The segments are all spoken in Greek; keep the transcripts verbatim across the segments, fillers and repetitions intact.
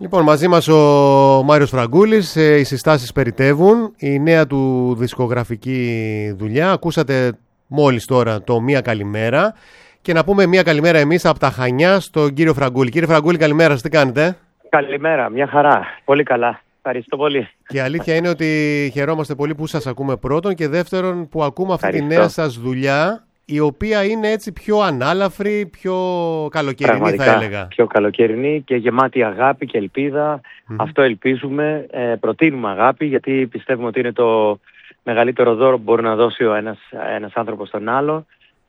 Λοιπόν, μαζί μας ο Μάριος Φραγκούλης, οι συστάσεις περιτεύουν, η νέα του δισκογραφική δουλειά. Ακούσατε μόλις τώρα το «Μία καλημέρα» και να πούμε μία καλημέρα εμείς από τα Χανιά στον κύριο Φραγκούλη. Κύριε Φραγκούλη, καλημέρα σας, τι κάνετε? Καλημέρα, μια χαρά, πολύ καλά. Ευχαριστώ πολύ. Και η αλήθεια είναι ότι χαιρόμαστε πολύ που σας ακούμε πρώτον και δεύτερον που ακούμε αυτή Ευχαριστώ. τη νέα σας δουλειά, η οποία είναι έτσι πιο ανάλαφρη, πιο καλοκαιρινή. Πραγματικά, θα έλεγα. Πιο καλοκαιρινή και γεμάτη αγάπη και ελπίδα. Mm-hmm. Αυτό ελπίζουμε. Ε, προτείνουμε αγάπη, γιατί πιστεύουμε ότι είναι το μεγαλύτερο δώρο που μπορεί να δώσει ο ένας, ένας άνθρωπος στον άλλο.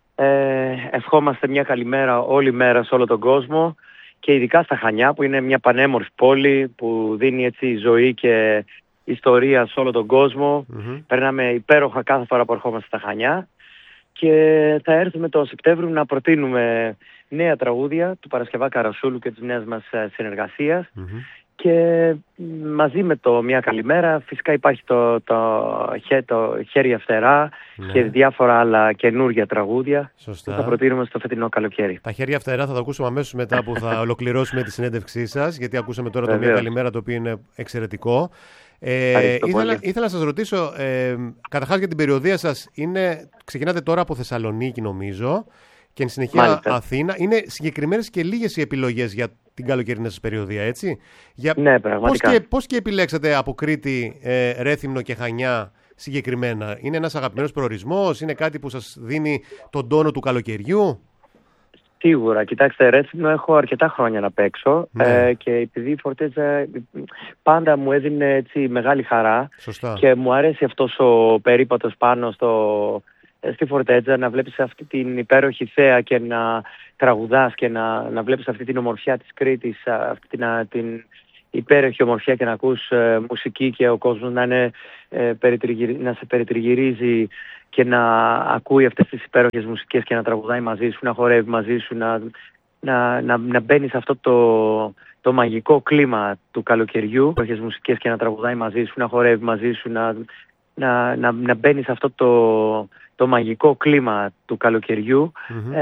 Ε, ευχόμαστε μια καλημέρα όλη μέρα σε όλο τον κόσμο και ειδικά στα Χανιά, που είναι μια πανέμορφη πόλη που δίνει έτσι ζωή και ιστορία σε όλο τον κόσμο. Mm-hmm. Περνάμε υπέροχα κάθε φορά που ερχόμαστε στα Χανιά. Και θα έρθουμε το Σεπτέμβριο να προτείνουμε νέα τραγούδια του Παρασκευά Καρασούλου και της νέας μας συνεργασίας. Mm-hmm. Και μαζί με το «Μια καλημέρα» φυσικά υπάρχει το, το, το «Χέρια φτερά», ναι, και διάφορα άλλα καινούργια τραγούδια. Σωστά. Που θα προτείνουμε στο φετινό καλοκαίρι. Τα «Χέρια φτερά» θα τα ακούσουμε αμέσως μετά που θα ολοκληρώσουμε τη συνέντευξή σας, γιατί ακούσαμε τώρα το «Μια καλημέρα», το οποίο είναι εξαιρετικό. Ε, ήθελα, ήθελα να σας ρωτήσω, ε, καταρχάς για την περιοδεία σας, είναι, ξεκινάτε τώρα από Θεσσαλονίκη νομίζω και εν συνεχεία Μάλιστα. Αθήνα. Είναι συγκεκριμένες και λίγες οι επιλογές για την καλοκαιρινή σας περιοδεία, έτσι? Για ναι, πραγματικά. Πώς και, πώς και επιλέξατε από Κρήτη, ε, Ρέθυμνο και Χανιά συγκεκριμένα? Είναι ένας αγαπημένος προορισμός, είναι κάτι που σας δίνει τον τόνο του καλοκαιριού? Σίγουρα. Κοιτάξτε, Ρέθυμνο έχω αρκετά χρόνια να παίξω, ναι. ε, και επειδή η Φορτέτζα πάντα μου έδινε έτσι μεγάλη χαρά. Σωστά. Και μου αρέσει αυτός ο περίπατος πάνω στο, στη Φορτέτζα, να βλέπεις αυτή την υπέροχη θέα και να τραγουδάς και να, να βλέπεις αυτή την ομορφιά της Κρήτης, αυτή την, την υπέροχη ομορφιά και να ακούς ε, μουσική και ο κόσμος να, είναι, ε, να σε περιτριγυρίζει και να ακούει αυτές τις υπέροχες μουσικές και να τραγουδάει μαζί σου, να χορεύει μαζί σου, να, να, να, να μπαίνει σε αυτό το, το μαγικό κλίμα του καλοκαιριού, υπέροχες μουσικές και να τραγουδάει μαζί σου, να χορεύει μαζί σου, να, να, να, να μπαίνει σε αυτό το, το μαγικό κλίμα του καλοκαιριού. Mm-hmm.